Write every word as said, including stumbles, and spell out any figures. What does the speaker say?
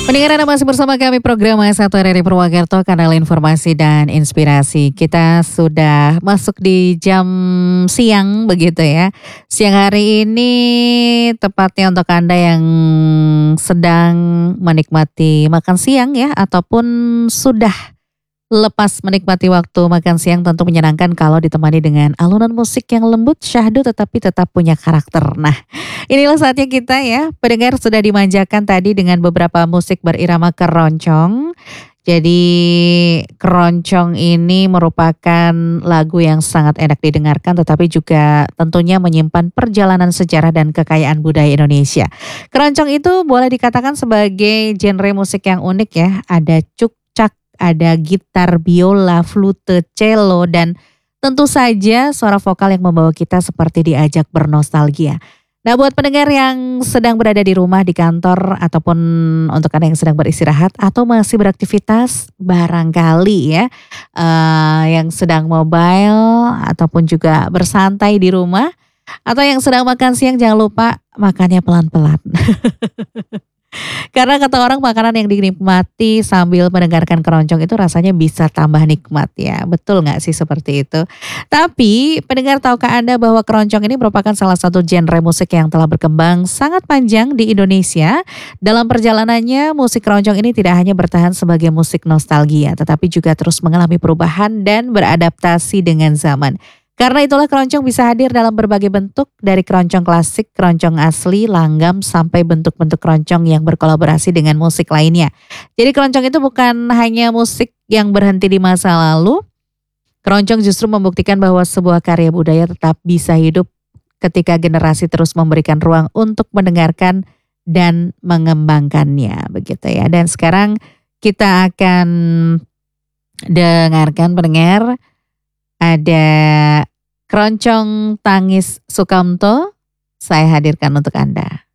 Pendengar Anda masih bersama kami program satu R R I Purwakarta, kanal informasi dan inspirasi. Kita sudah masuk di jam siang begitu ya. Siang hari ini tepatnya untuk Anda yang sedang menikmati makan siang ya, ataupun sudah lepas menikmati waktu makan siang, tentu menyenangkan kalau ditemani dengan alunan musik yang lembut, syahdu tetapi tetap punya karakter. Nah, inilah saatnya kita ya, pendengar sudah dimanjakan tadi dengan beberapa musik berirama keroncong. Jadi keroncong ini merupakan lagu yang sangat enak didengarkan, tetapi juga tentunya menyimpan perjalanan sejarah dan kekayaan budaya Indonesia. Keroncong itu boleh dikatakan sebagai genre musik yang unik ya, ada cuk, ada gitar, biola, flute, cello, dan tentu saja suara vokal yang membawa kita seperti diajak bernostalgia. Nah, buat pendengar yang sedang berada di rumah, di kantor, ataupun untuk Anda yang sedang beristirahat atau masih beraktivitas, barangkali ya, uh, yang sedang mobile ataupun juga bersantai di rumah, atau yang sedang makan siang, jangan lupa makannya pelan-pelan. Karena kata orang, makanan yang dinikmati sambil mendengarkan keroncong itu rasanya bisa tambah nikmat ya. Betul gak sih seperti itu? Tapi pendengar, tahukah Anda bahwa keroncong ini merupakan salah satu genre musik yang telah berkembang sangat panjang di Indonesia. Dalam perjalanannya, musik keroncong ini tidak hanya bertahan sebagai musik nostalgia, tetapi juga terus mengalami perubahan dan beradaptasi dengan zaman. Karena itulah keroncong bisa hadir dalam berbagai bentuk, dari keroncong klasik, keroncong asli, langgam, sampai bentuk-bentuk keroncong yang berkolaborasi dengan musik lainnya. Jadi keroncong itu bukan hanya musik yang berhenti di masa lalu. Keroncong justru membuktikan bahwa sebuah karya budaya tetap bisa hidup ketika generasi terus memberikan ruang untuk mendengarkan dan mengembangkannya, begitu ya. Dan sekarang kita akan dengarkan, pendengar, ada Keroncong Tangis Sukamto, saya hadirkan untuk Anda.